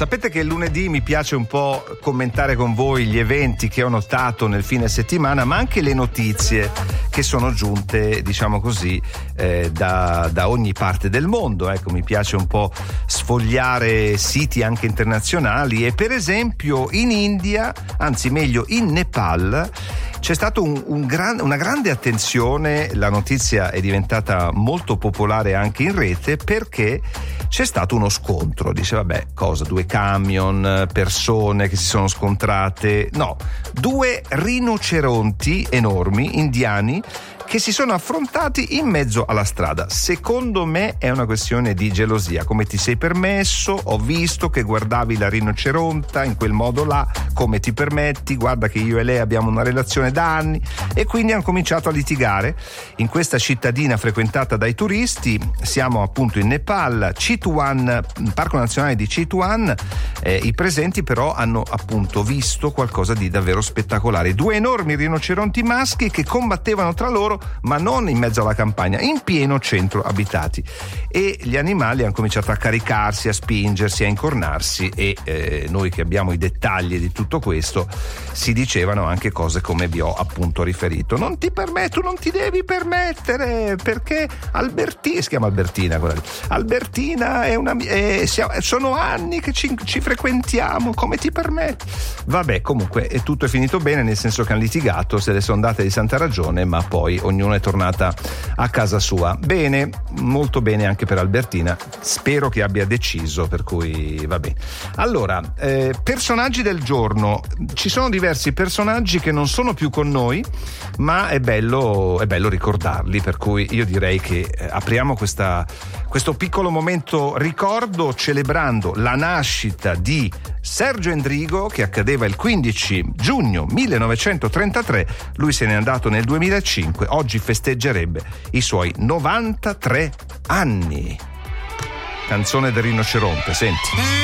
sapete che il lunedì mi piace un po' commentare con voi gli eventi che ho notato nel fine settimana, ma anche le notizie che sono giunte, diciamo così, da ogni parte del mondo. Ecco, mi piace un po' sfogliare siti anche internazionali, e per esempio in India, anzi meglio in Nepal, c'è stata una grande attenzione. La notizia è diventata molto popolare anche in rete perché c'è stato uno scontro. Dice, vabbè, cosa? 2 camion, persone che si sono scontrate? No, 2 rinoceronti enormi indiani che si sono affrontati in mezzo alla strada. Secondo me è una questione di gelosia. Come ti sei permesso? Ho visto che guardavi la rinoceronta in quel modo là, come ti permetti? Guarda che io e lei abbiamo una relazione da anni. E quindi hanno cominciato a litigare in questa cittadina frequentata dai turisti. Siamo appunto in Nepal, Chitwan, Parco Nazionale di Chitwan. I presenti però hanno appunto visto qualcosa di davvero spettacolare. 2 enormi rinoceronti maschi che combattevano tra loro, ma non in mezzo alla campagna, in pieno centro abitati, e gli animali hanno cominciato a caricarsi, a spingersi, a incornarsi, e noi che abbiamo i dettagli di tutto questo si dicevano anche cose come vi ho appunto riferito. Non ti permetto, non ti devi permettere, perché Albertina, si chiama Albertina quella lì. Albertina è sono anni che ci frequentiamo, come ti permetti? Vabbè, comunque tutto è finito bene, nel senso che hanno litigato, se le sono date di santa ragione, ma poi ognuno è tornata a casa sua. Bene, molto bene anche per Albertina, spero che abbia deciso, per cui va bene. Allora, personaggi del giorno. Ci sono diversi personaggi che non sono più con noi, ma è bello ricordarli, per cui io direi che apriamo questo piccolo momento ricordo celebrando la nascita di Sergio Endrigo, che accadeva il 15 giugno 1933. Lui se n'è andato nel 2005, oggi festeggerebbe i suoi 93 anni. Canzone del rinoceronte, senti.